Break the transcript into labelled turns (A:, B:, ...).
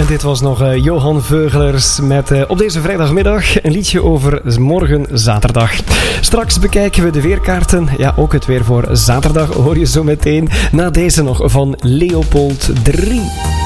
A: Dit was nog Johan Veugelers met op deze vrijdagmiddag een liedje over morgen zaterdag. Straks bekijken we de weerkaarten. Ja, ook het weer voor zaterdag hoor je zo meteen. Na deze nog van Leopold 3.